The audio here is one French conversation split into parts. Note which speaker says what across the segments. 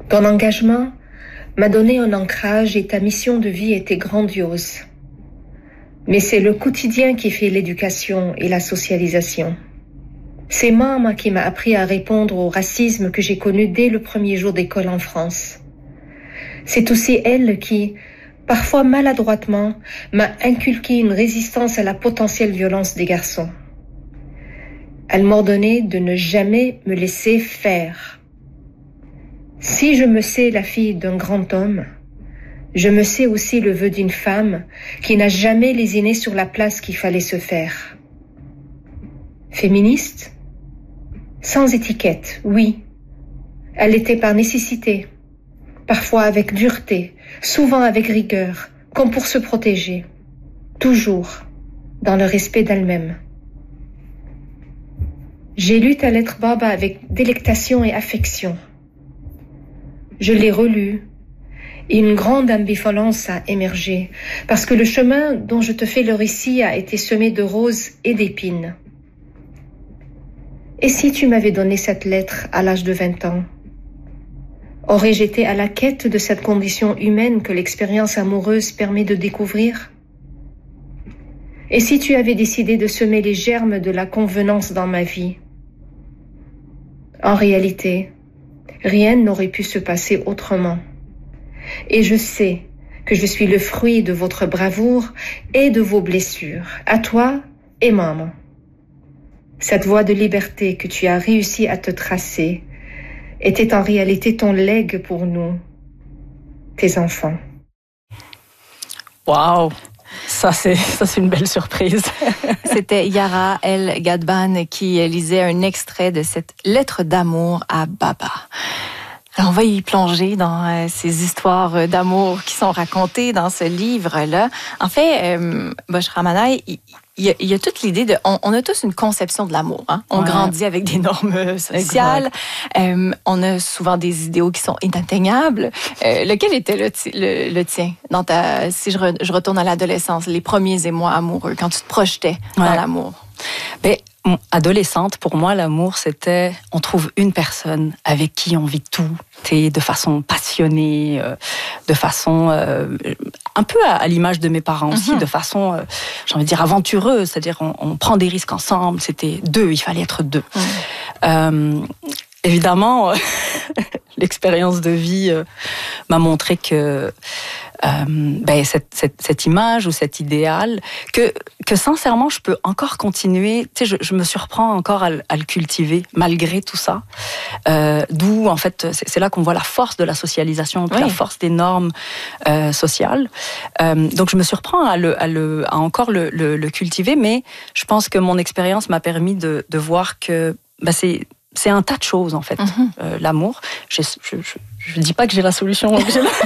Speaker 1: Ton engagement m'a donné un ancrage et ta mission de vie était grandiose. Mais c'est le quotidien qui fait l'éducation et la socialisation. C'est maman qui m'a appris à répondre au racisme que j'ai connu dès le premier jour d'école en France. C'est aussi elle qui, parfois maladroitement, m'a inculqué une résistance à la potentielle violence des garçons. Elle m'ordonnait de ne jamais me laisser faire. Si je me sais la fille d'un grand homme, je me sais aussi le vœu d'une femme qui n'a jamais lésiné sur la place qu'il fallait se faire. Féministe ? Sans étiquette, oui. Elle l'était par nécessité, parfois avec dureté, souvent avec rigueur, comme pour se protéger, toujours dans le respect d'elle-même. J'ai lu ta lettre, Baba, avec délectation et affection. Je l'ai relue et une grande ambivalence a émergé parce que le chemin dont je te fais le récit a été semé de roses et d'épines. Et si tu m'avais donné cette lettre à l'âge de 20 ans, aurais-je été à la quête de cette condition humaine que l'expérience amoureuse permet de découvrir? Et si tu avais décidé de semer les germes de la convenance dans ma vie? En réalité, rien n'aurait pu se passer autrement. Et je sais que je suis le fruit de votre bravoure et de vos blessures, à toi et maman. Cette voie de liberté que tu as réussi à te tracer était en réalité ton legs pour nous, tes enfants.
Speaker 2: Wow! Ça, c'est une belle surprise.
Speaker 3: C'était Yara El Gadban qui lisait un extrait de cette lettre d'amour à Baba. Alors, on va y plonger dans ces histoires d'amour qui sont racontées dans ce livre-là. En fait, Bushra Manai, il y a toute l'idée de... On a tous une conception de l'amour. Hein? On grandit avec des normes sociales. On a souvent des idéaux qui sont inatteignables. Lequel était le tien dans si je retourne à l'adolescence, les premiers émois amoureux, quand tu te projetais dans l'amour?
Speaker 2: Ben, adolescente, pour moi, l'amour, c'était on trouve une personne avec qui on vit tout, de façon passionnée, de façon un peu à l'image de mes parents aussi, de façon, j'ai envie de dire, aventureuse, c'est-à-dire on prend des risques ensemble, c'était deux, il fallait être deux. Évidemment, l'expérience de vie m'a montré que cette image ou cet idéal que sincèrement je peux encore continuer, tu sais, je me surprends encore à le cultiver malgré tout ça, d'où en fait c'est là qu'on voit la force de la socialisation, la force des normes sociales, donc je me surprends à encore le cultiver, mais je pense que mon expérience m'a permis de voir que c'est un tas de choses en fait, l'amour. Je dis pas que j'ai la solution.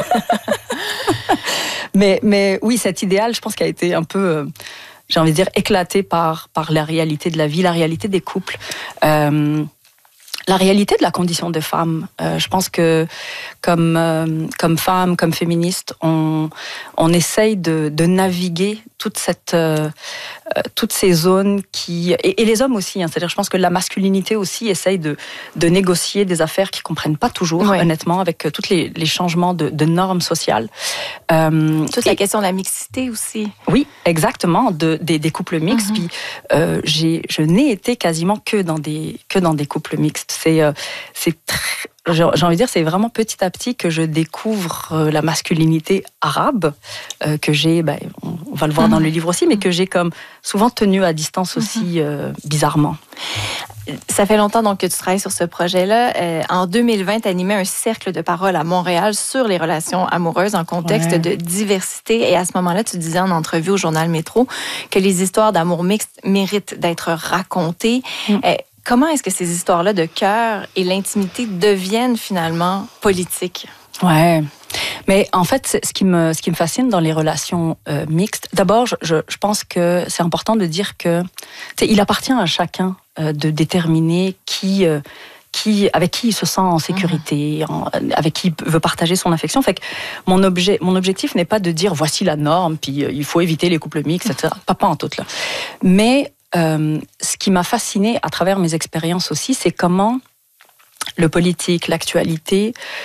Speaker 2: mais oui, cet idéal, je pense qu'il a été un peu, j'ai envie de dire, éclaté par la réalité de la vie, la réalité des couples. La réalité de la condition de femme. Je pense que comme femme, comme féministe, on essaye de naviguer toutes ces zones et les hommes aussi, hein, c'est-à-dire je pense que la masculinité aussi essaye de négocier des affaires qu'ils comprennent pas toujours, honnêtement, avec tous les changements de normes sociales.
Speaker 3: Toute la question de la mixité aussi.
Speaker 2: Oui, exactement, des couples mixtes. Puis je n'ai été quasiment que dans des couples mixtes. C'est très, j'ai envie de dire, c'est vraiment petit à petit que je découvre la masculinité arabe que j'ai, on va le voir dans le livre aussi, mais que j'ai comme souvent tenu à distance aussi, bizarrement.
Speaker 3: Ça fait longtemps donc que tu travailles sur ce projet-là. En 2020, tu animais un cercle de parole à Montréal sur les relations amoureuses en contexte de diversité. Et à ce moment-là, tu disais en entrevue au journal Métro que les histoires d'amour mixte méritent d'être racontées. Comment est-ce que ces histoires-là de cœur et l'intimité deviennent finalement politiques?
Speaker 2: Ouais. Mais en fait, ce qui me fascine dans les relations mixtes, d'abord, je pense que c'est important de dire que il appartient à chacun de déterminer avec qui il se sent en sécurité, avec qui il veut partager son affection. Fait que mon objectif n'est pas de dire voici la norme, puis il faut éviter les couples mixtes, etc. Pas en tout là. Mais ce qui m'a fascinée à travers mes expériences aussi, c'est comment le politique, l'actualité